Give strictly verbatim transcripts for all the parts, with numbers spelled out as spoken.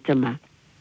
tama.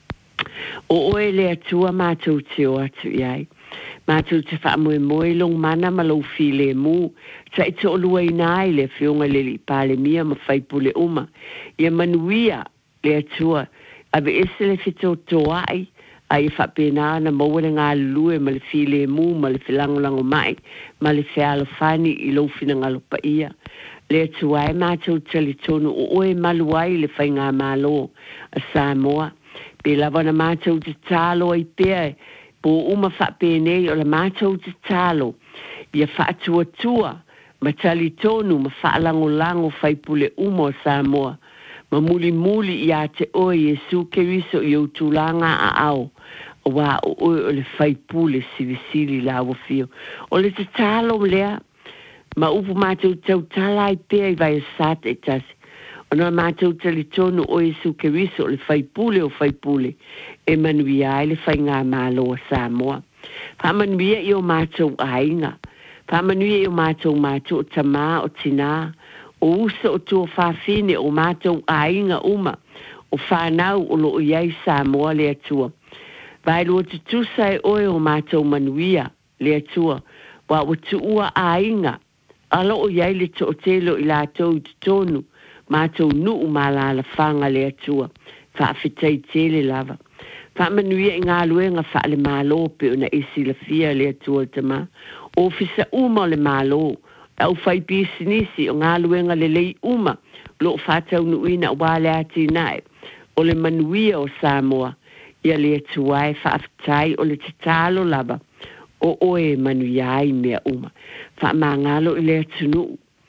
O oe le atua mātou te o atu iai. Mātou te wha moe moe long mana ma lau file mu. Ta i to olua i nai le whionga le li pāle mia ma whaipule uma. Ia manuia le atua. Ave ese le whito toai. Ai whapena na mawale ngā lue ma le file mu ma le whilangolango mai. Ma le whialo whani i lau whina ngalo pa ia. Le atua e mātou tali tonu o oe maluai le whai ngā malo a Samoa. Pe lava na mātou te tālo ai pēe. Po uma whapene o la mātou te tālo. Ia whaatua-tua. Ma tali tonu ma whaalango-lango whaipule umo Samoa. Ma muli-muli i a te oe Jesu Keriso i au tūlanga a au. O wā o oe o le whaipule sivisili la wafio. O le te tālo lea. Ma upu mātou tau tala ai pēe i vai sate e tasi. O na mātou tali tonu o Jesu Keriso o le whaipule o whaipule. E manuia ai le whai ngā māloa Samoa. Wha manuia i o mātou ainga. Wha manuia i o mātou mātou o tamā o tina. O usa o tua whawhine o mātou ainga uma. O whanau o lo iai Samoa le atua. Vai lua te tusai oe o mātou manuia le atua. Wa o tu ua ainga. Alo o iai le to o telo i lātou te tonu. Mātou nuu mālala whanga le atua. Whawhitai tele lava. Whamanuia i ngā luenga wha le mālo pe una esi la fia le atua tama. O fisa uma le mālo. Au whai pisinisi o ngā luenga le lei uma. Lo whatau nuina o wale ati nae. O le manuia o Samoa. Ia le atua e whawhitai o le tatalo lava. O oe manuia i mea uma. Whamangalo i le atunu.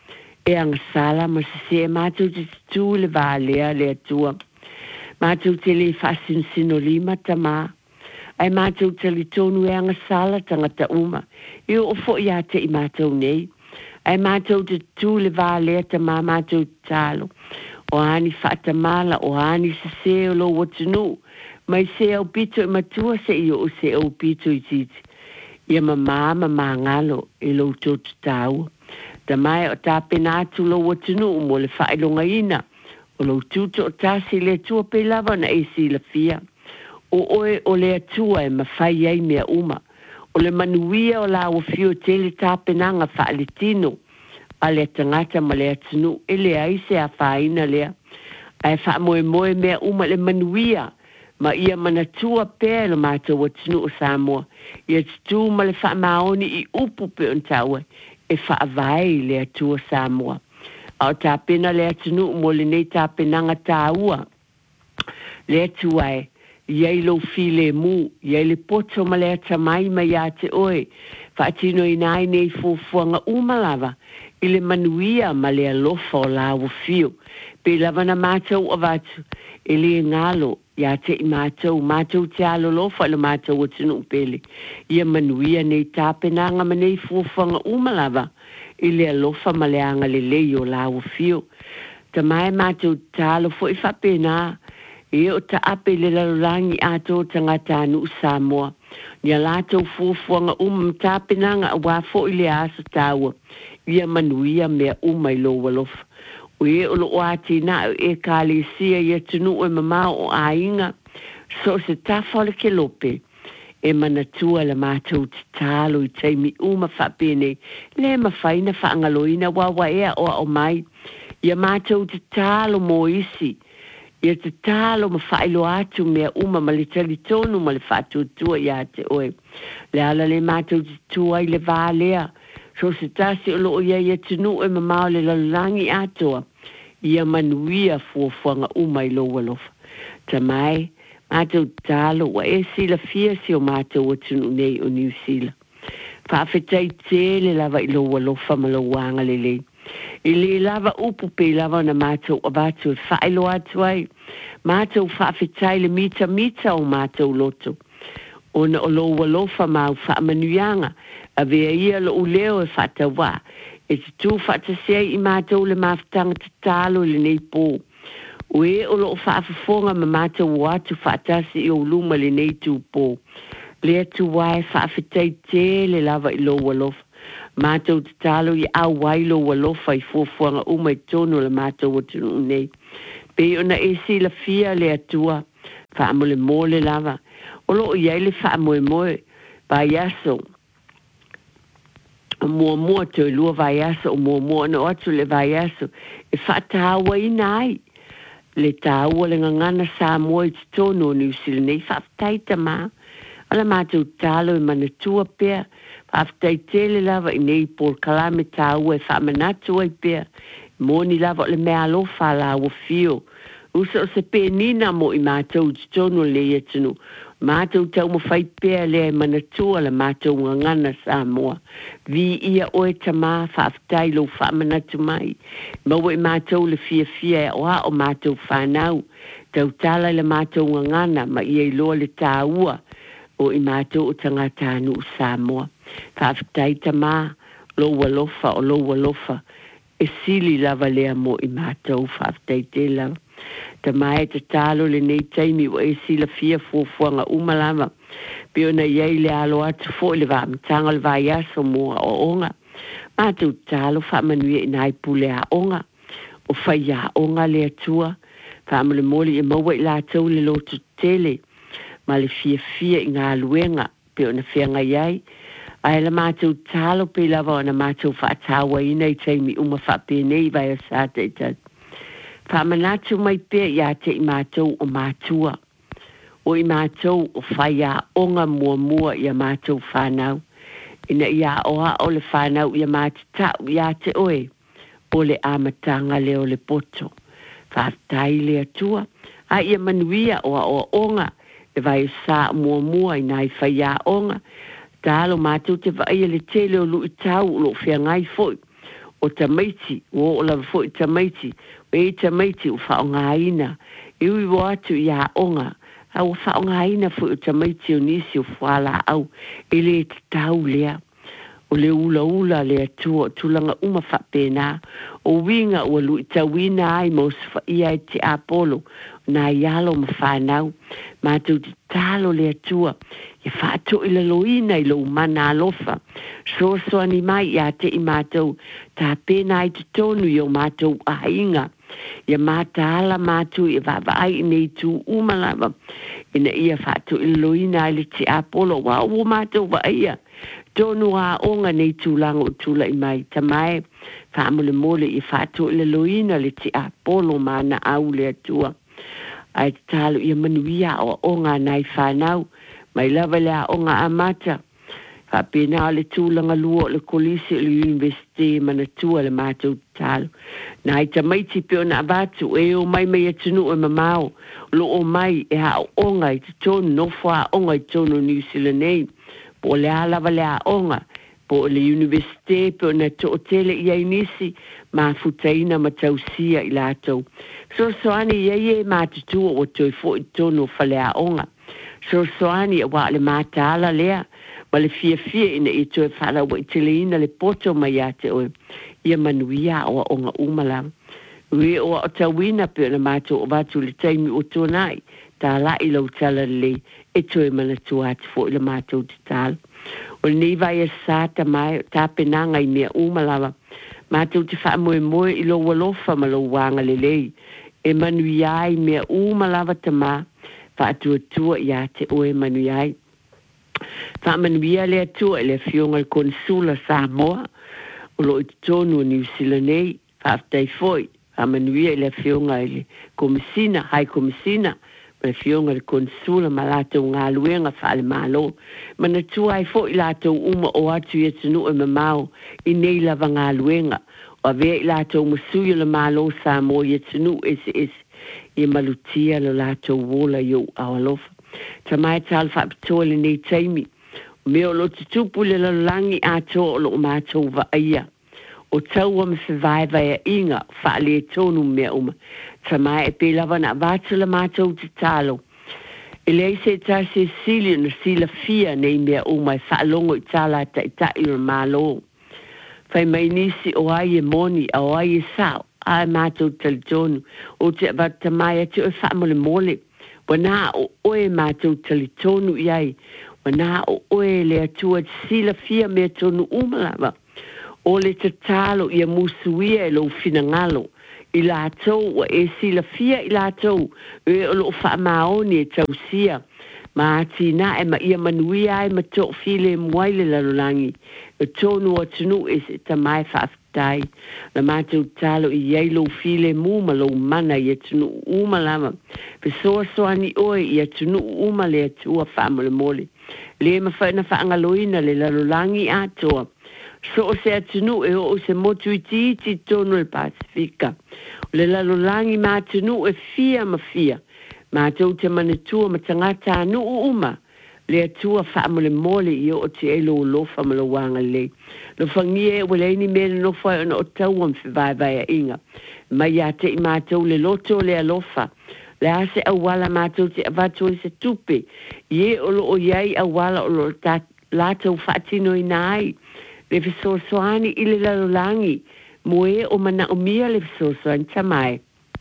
E angasala ma se se mātou te tu le vālea le atua. Mātou te le whasin sino lima tamā. Ai mātou te li tonu e angasala tangata uma. I o fo ia te i mātou nei. Ai mātou te tu le vālea tamā mātou talo. O ani whaatamala, o ani se se o lo watunu. Mai se au pito i matua se i o se au pito i titi. Ia mamā mamā ngalo i lo totu tau. Ta mai o ta penatu lo watunu mo le whaelonga ina. O lo tuto o tasi le tua pe lava na esi la fia. O oe o le atua e mawhai ai mea uma. O le manuia o la wafio tele ta penanga whaeletino. A le tangata ma le atunu e le aise a whaina lea. Ai wha moe moe mea uma le manuia. Ma ia manatua pe lo mātou watunu o Samoa. Ia tu ma le wha maoni i upu pe on taua. E whaavai le atua Samoa. Au tā pena le atunu mo le nei tā penanga tā ua. Le atua e, iei lo file mu, iei le poto ma le atamai ma ia te oe. Whaatino i nai nei fufuanga umalava. I le manuia ma le alofa o la wafio. Pe lava na mātou avatu. E le ngalo, ia te i mātou. Mātou te alo lofa le mātou atunu pele. Ia manuia nei tā penanga ma nei fufuanga umalava. I le alofa ma le anga le lei o la wafio. Ta mai mātou talo fo i whapena. E o ta ape le lalolangi ato tangata anu Samoa. Nia lātou fufuanga uma ta penanga a wafo i le asa taua. Ia manuia mea uma i lo walofa. O e o lo ati na e kālesia ia tunu e mamau o ainga. So se tafale ke lope. E manatua la mātou te talo i teimi uma whapene. Le mawhaina whaangaloina wawa ea o o mai. Ia mātou te talo mo isi. Ia te talo ma whaelo atu mea uma ma le tali tonu ma le whatutua ia te oe. Le ala le mātou te tua i le vālea. So se tasi o loo ia ia tunu e mamau le lalangi atoa. Ia manuia fuafuanga uma i lo walofa. Ta mai, mātou talo wa e sila fia si o mātou o tunu nei o New Zealand. Whaafetai tele lava i lo walofa ma lo wanga le lei. I le lava upu pe lava na mātou abatu e whaelo atu ai. Mātou whaafetai le mita mita o mātou loto. Ona o lo walofa mau whaamanuianga. A vea ia lo uleo e whatawa. E te tū whatasea i mātou le mawhtanga te talo le nei pō. O e o lo whaafafonga ma mātou watu whatasi i o luma le nei tū pō. Le atu wai whaafetai te le lava i lo walofa. Mātou te talo i au wai lo walofa i fuafuanga uma i tono le mātou o tunu nei. Pe ona e si la fia le atua. whaamole mole lava. O lo ia le whaamoe moe, vai aso. O mua mua te lua vai aso, o mua mua no atu le vai aso. E whaatawa ina ai. Le tāua le ngangana sa moe te tono ni usile nei whaaftaita maa. Ala mātou tālo e manatua pia. Whaaftaitele lava i nei por kalame tāua e whaamanatua i pia. Moni lava le mea alofa la o fio. Usa o se penina mo i mātou te tono le ia tunu. Mātou tau mo whai pia le e manatua la mātou ngangana sa moa. Vi ia oe ta maa whaaftai lo whaamanatu mai. Maua i mātou le fia fia e oa o mātou whanau. Tau tala le mātou ngangana ma ia i loa le tāua o i mātou o tangata anu sa moa. Whaaftai ta maa lo walofa o lo walofa. E sili lava lea mo i mātou whaaftai te lava. Ta mai te talo le nei taimi o e sila fia fuafuanga umalama. Pio na iei le alo atu fo le wa mtanga le vai aso mua o onga. Mātou talo whamanuia i nai pule a onga. O whai a onga le atua. Whamale moli e maua i la tau le lotu tele. Ma le fia fia i ngā luenga. Pio na whianga iei. Ai la mātou talo pe lava o na mātou whaatawa i nei taimi uma whapenei vai a sāta i tatu. Whamanatu mai pia ia te i mātou o mātua. O i mātou o whai a onga mua mua i a mātou whanau. Ina ia oa o le whanau i a mātitau ia te oe. O le amatanga leo le poto. Whaatai le atua. A ia manuia oa o onga. E vai sa mua mua i nai whai a onga. Tālo mātou te vai le tele o lu i tau lo whia ngai foi. O tamaiti, o o lava foi tamaiti. E tamaiti o whaongaina. E ui watu i a onga. A o whaongaina foi o tamaiti o nisi o whala au. E le te tau lea. O le ula ula le atua tulanga uma whapena. O winga o lu i tawina ai mo sa ia e te apolo. Na ialo ma whanau. Mātou te talo le atua. E whaato i la loina i lo mana alofa. So so ani mai ia te i mātou. Tā pena i te tonu i o mātou a inga. Ia māta ala mātou i wawai nei tū umalava. Ina ia whaato i la loina i le te apolo. Wa o mātou wa ia. Tonu a onga nei tūlanga o tūla i mai. Ta mai whaamole mole i whaato i la loina le te apolo mana au le atua. Ai te talo ia manuia o onga nai whanau. Mai lava lea onga amata. Whapena le tūlanga lua le kolisi le universite manatua le mātou talo. Nai ta maiti peo na abatu e o mai mai atunu e mamao. Lo o mai e ha onga i te tonu nofua onga i tonu New Zealand nei. Po le alava lea onga. Po le universite peo na to tele i ainisi ma futaina ma tausia i lātou. So soani iei e mātutua o toi fo i tonu whalea onga. So soani a wa le mātala lea. Ma le fia fia ina i toi whala wa i tele ina le poto mai a te oe. Ia manuia o onga umalang. Ue o o tawina peo na mātou o watu le taimi o tonai. Tā la i lau tala le e toi manatua ati fo i le mātou te tala. O nei vai e sāta mai tā penanga i mea umalawa. Mātou te wha moe moe i lo walofa ma lo wanga le lei. E manuia i mea umalawa ta mā. Wha atua tua i a te oe manuia i. Wha manuia le atua i le fionga le konsula Samoa. O lo i tonu New Zealand nei. Wha aftai foi. Wha manuia i le fionga i le komisina, hai komisina. Le fionga le konsula ma lātou ngā luenga whaale mālo. Mana tua ai fo i lātou uma o atu i atunu e mamao i nei lava ngā luenga. O avea i lātou masuia le mālo sa mo i atunu ese ese. I malutia le lātou wola i o awalofa. Ta mai tāle whaapitoa le nei taimi. Meo lo te tupu le lalangi ato o lo mātou wa aia. O taua me se vai vai a inga whaale e tonu mea uma. Ta mai e pe lava na vātu la mātou te talo. E lei se ta se sili na sila fia nei mea uma e whaalongo i tala ta i ta i malo. Whai mai nisi o ai e moni a o ai e sao. Ai mātou tali tonu. O te avata mai ati o whaamole mole. Wana o oe mātou tali tonu i ai. Wana o oe le atua sila fia mea tonu umalawa. O le te talo i a musuia e lo finangalo. i lātou o e sila fia i lātou e o lo whaamaoni e tausia ma tina e ma ia manuia e ma tō file mwaile lalolangi e tōnu o tunu e se tamai whaafitai na mātou talo i yeilo file mu ma lo mana i e tunu uma lama pe soa soani oe i e tunu uma le atua whaamole mole le ma whaina whaangaloina le lalolangi atoa so o se atunu e o se motu i titi tonu le Pasifika. Le lalolangi ma atunu e fia ma fia. Ma tau te manetua ma tangata anu uma. Le atua whaamole mole i o te elo o lofa ma lo wanga le. Lo whangie e wale ni mele no whai ona o tau am whiwai vai a inga. Mai a te i ma tau le loto le alofa. Le ase awala ma tau te avato i se tupe. Ie o lo o iai awala o lo lātou whaatino i nai. Le fisosoani i le lalolangi, moe o mana o mia le fisosoani tamai.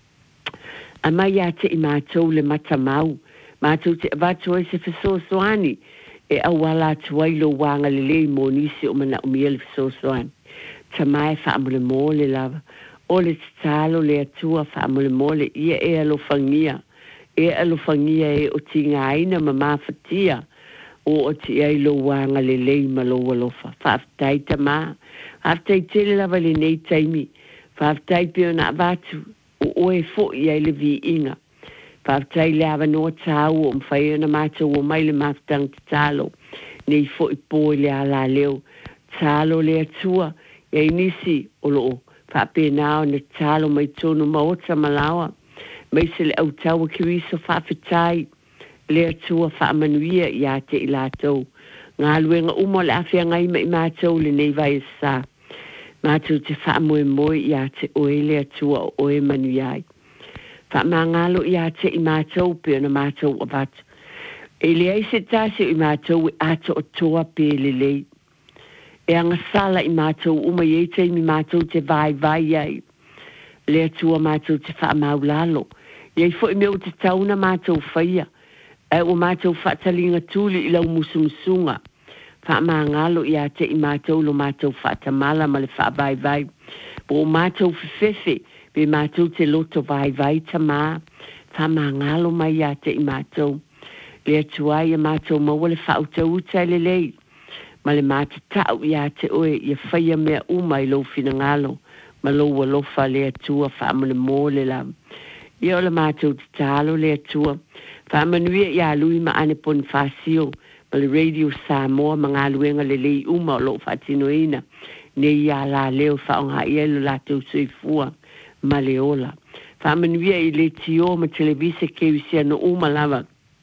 A mai a te i mātou le matamau, mātou te avatua i se fisosoani, e awala atuai lo wanga le lei mo nisi o mana o mia le fisosoani. Tamai whaamole mole lava, o le talo le atua whaamole mole, ia e alofangia, e alofangia e o tinga aina ma mawhatia, o o ti ai lo wanga le lei ma lo walofa. Whaftai ta maa. Whaftai tele lava le nei taimi. Whaftai pio na avatu. O oe fo i ai le vi inga. Whaftai le awa noa tāu o mwhai ona mātou o mai le maftang te tālo. Nei fo i pōi le ala leo. Tālo le atua. Ia inisi o loo. Whape nao na tālo mai tonu maota malawa. Mai se le au tāua kiwiso whafetai. Le atua whaamanuia i a te i lātou. Ngā luenga umo le awhia ngai ma i mātou le nei vai sa. Mātou te whaamoe moe i a te oe le atua o oe manuiai. Whaamangalo i a te i mātou pe ona mātou o batu. E le aise tāse i mātou i ato o toa pe le lei. E anga sala i mātou uma i eite mi mātou te vai vai ai. Le atua mātou te whaamau lalo. Iei fo i meu te tauna mātou whaia. E o mātou whatalinga tūli i lau musumusunga. Whaamangalo i a te i mātou lo mātou whatamala ma le whaavai vai. Po o mātou whiwhewe, pe mātou te loto vai vai ta mā. Whaamangalo mai i a te i mātou. Le atuai a mātou maua le whautau utai le lei. Ma le mātatau i a te oe i a whaia mea uma i lo fina ngalo. Ma lo walofa le atua whaamale mō le lam. I o le mātou te talo le atua. Whamanuia i a lui ma ane pon whasio, ma le radio Samoa ma ngā luenga le lei uma o lo whatinoina, ne i a la leo whaonga i elu la tau suifua ma le ola. Whamanuia i le tio ma televise keusia no uma lava,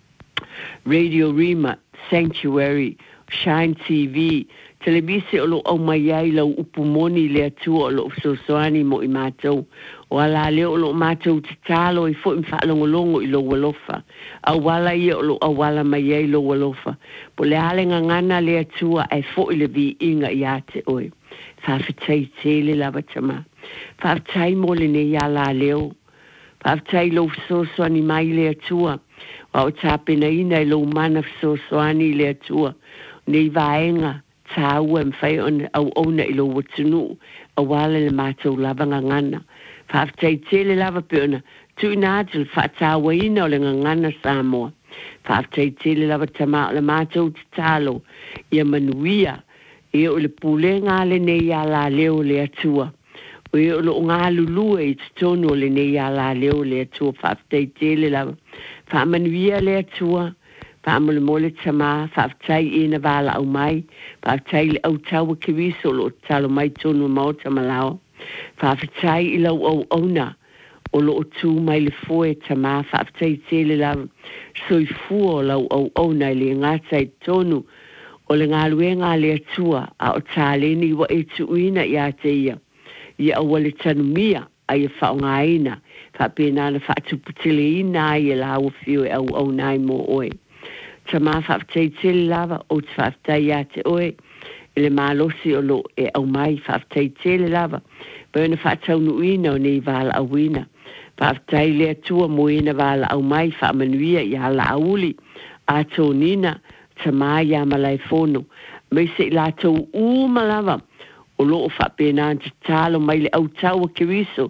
Radio Rima, Sanctuary, Shine T V, televise o lo au mai ai lau upumoni le atua o lo sosoani mo i mātou. O ala leo o lo mātou te talo i fo i whaalongolongo i lo walofa. A wala i o lo a wala mai ai lo walofa. Po le alenga ngana le atua ai fo i le vi inga i ate oe. Whawhitai tele lava tama. Whawhitai mo le ne i ala leo. Whawhitai lo sosoani mai le atua. Wa o tāpena ina i lo mana sosoani le atua. Nei vaenga. Ta ua mwhai on au ona i lo watunu a wala le mātou lava ngangana. Whaftai tele lava peona, tui nātul whaatawa ina o le ngangana Samoa. Whaftai tele lava tama o le mātou te talo i a manuia i o le pule ngā le nei a la leo le atua. O i o lo ngā lulua i tonu o le nei a la leo le atua. Whaftai tele lava. Whamanuia le atua. Whaamole mole tama, whaftai e na wala au mai, whaftai le au taua kiwiso lo talo mai tonu mao tamalao, whaftai i lau au auna, o lo o tū mai le foe tama, whaftai tele lau soi fua o lau au auna i le ngatai tonu, o le ngā luenga le atua, a o tāleni wa e tuuina i a te ia, i a wale tanu mia, a i a whaongaina, whapena na whaatuputile ina i a lau fio e au au nai mo oe. Tama whaftai tele lava o te whaftai a te oe, e le mālosi o lo e au mai whaftai tele lava, pēna whaatau nuina o nei wala au wina, whaftai le atua mo ina wala au mai whaamanuia i ala auli, a tō nina, tama i a malai fono, me se i la tau uma lava, o lo o whapena te talo mai le au taua kiwiso,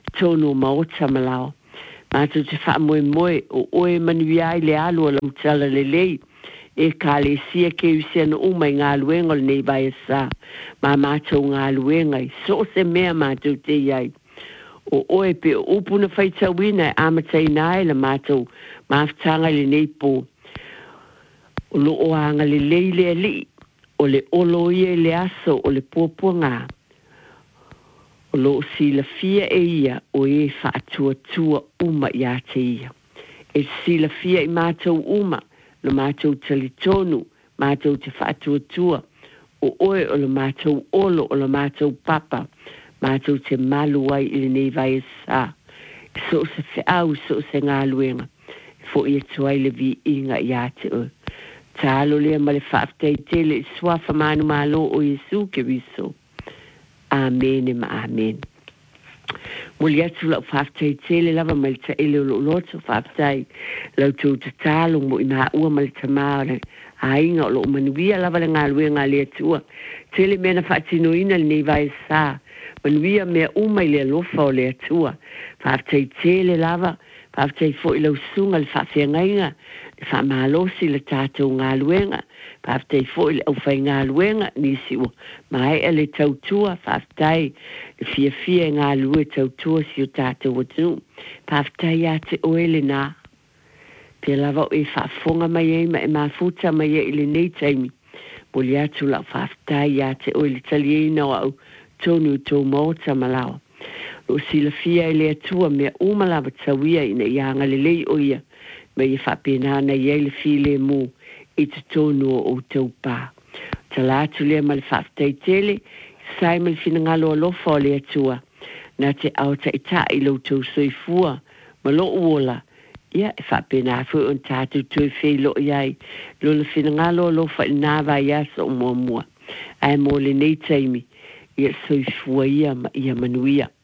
tonu maota malao. Mātou te wha moe moe o oe manuia i le alu o la utala le lei. E ka le sia ke usia no umai ngā luenga le nei vai sa. Ma mātou ngā luenga i so se mea mātou te iai. O oe pe o upuna whaita wina e amatai nai la mātou maafutanga le nei po. O lo o anga le lei le li. O le olo ia le aso o le pōpua ngā. O lo si la fia e ia o e wha atua tua uma i a te ia. E si la fia i mātou uma, lo mātou tali tonu, mātou te wha atua tua. O oe o lo mātou olo o lo mātou papa, mātou te malu ai ili nei vai sa. So se fe au, so se ngā luenga. Fo ia tuai le vi inga i a te o. Tālo lea ma le whaaftai tele swafa manu malo o Yesu ke wiso. Amen e ma amen. Muli atu lau whaaftai tele lava ma le ta ele o lo loto whaaftai. Lau tau ta tālong mo i maha ua ma le ta maare. A inga o lo manuia lava le ngā lue ngā lea tua. Tele mena whaatino ina le nei vai sa. Manuia mea umai le lofa o lea tua. Whaaftai tele lava. Whaaftai fo i lau sunga le whaafia ngainga. Fa malosi le tātou ngā luenga, pāwhtai fōi le au whai ngā luenga, nisi o mai ele tautua, whaaftai, le fia fia ngā lue tautua si o tātou watu, pāwhtai a te oele nā. Pia lava o e whaafonga mai eima e mafuta mai e le nei taimi, moli atu la whaaftai a te oele tali eina o au tonu tō maota malawa. O si la fia ele atua mea umalawa tawia ina ianga le lei o ia, me i whapenana i eile file mu i te tonu o tau pā. Ta lātu lea ma le whaaftei tele, sai ma le whina ngalo a lofa o le atua, nā te au ta i ta i lau tau soifua, ma lo uola, ia e whapena fu on tātu tui whei lo iai, lo le whina ngalo a lofa i nāwa i asa o mua mua. Ai mo le nei taimi, ia soifua ia ma ia manuia.